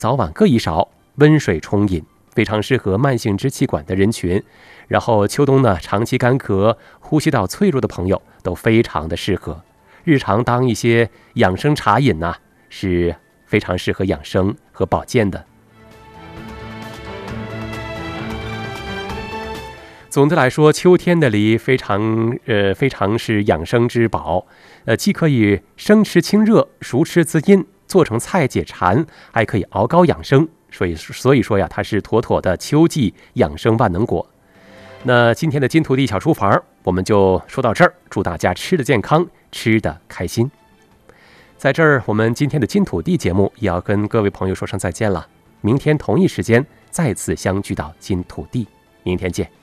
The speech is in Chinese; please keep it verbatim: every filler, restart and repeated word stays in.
早晚各一勺，温水冲饮，非常适合慢性支气管的人群。然后秋冬呢，长期干咳、呼吸道脆弱的朋友都非常的适合。日常当一些养生茶饮呢、啊，是非常适合养生和保健的。总的来说，秋天的梨非常呃非常是养生之宝，呃，既可以生吃清热，熟吃滋阴，做成菜解馋，还可以熬膏养生。所以所以说呀，它是妥妥的秋季养生万能果。那今天的金土地小厨房我们就说到这儿，祝大家吃的健康，吃的开心。在这儿，我们今天的金土地节目也要跟各位朋友说声再见了。明天同一时间再次相聚到金土地，明天见。